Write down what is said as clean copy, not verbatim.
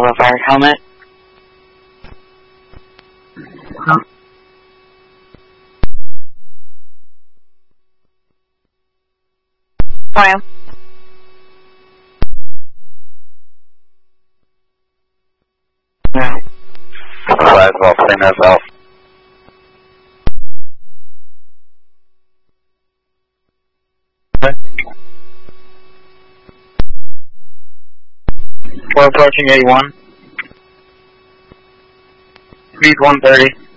Bravo Fire Helmet. Fire. Yeah. Well, clean us out. We're approaching 81. Speed 130.